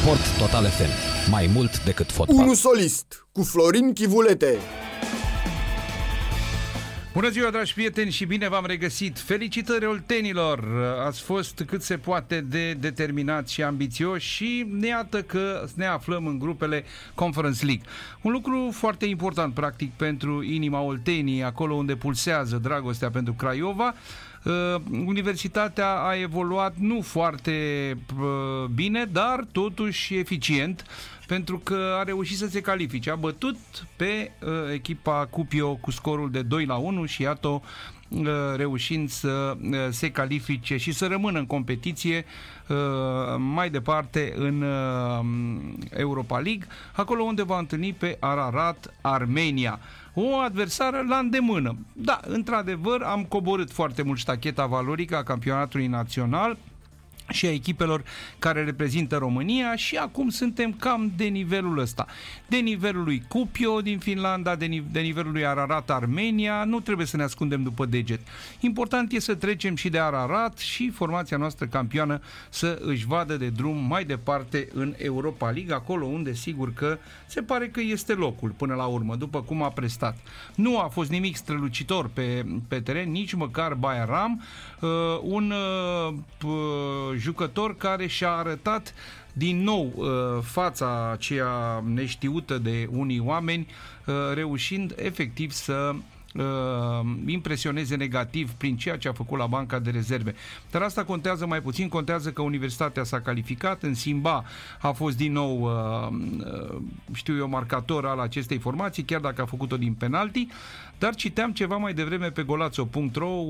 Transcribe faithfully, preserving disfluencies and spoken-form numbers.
Sport Total F M. Mai mult decât fotbal. unu solist cu Florin Chivulete. Bună ziua, dragi prieteni, și bine v-am regăsit! Felicitări oltenilor! Ați fost cât se poate de determinați și ambițioși și ne iată că ne aflăm în grupele Conference League. Un lucru foarte important, practic, pentru inima Oltenii, acolo unde pulsează dragostea pentru Craiova. Uh, Universitatea a evoluat nu foarte uh, bine, dar totuși eficient, pentru că a reușit să se califice. A bătut pe uh, echipa Cupio cu scorul de doi la unu și iată uh, reușind să uh, se califice și să rămână în competiție uh, mai departe în uh, Europa League, acolo unde va întâlni pe Ararat Armenia. O adversară la îndemână. Da, într-adevăr, am coborât foarte mult ștacheta valorică a campionatului național și a echipelor care reprezintă România și acum suntem cam de nivelul ăsta. De nivelul lui Cupio din Finlanda, de, nive- de nivelul lui Ararat Armenia, nu trebuie să ne ascundem după deget. Important e să trecem și de Ararat și formația noastră campioană să își vadă de drum mai departe în Europa League, acolo unde sigur că se pare că este locul până la urmă, după cum a prestat. Nu a fost nimic strălucitor pe, pe teren, nici măcar Bayaram, uh, un uh, jucător care și-a arătat din nou uh, fața aceea neștiută de unii oameni, uh, reușind efectiv să uh, impresioneze negativ prin ceea ce a făcut la banca de rezerve. Dar asta contează mai puțin, contează că Universitatea s-a calificat, în Simba a fost din nou uh, uh, știu eu, marcator al acestei formații, chiar dacă a făcut-o din penalti, dar citeam ceva mai devreme pe golazo punct ro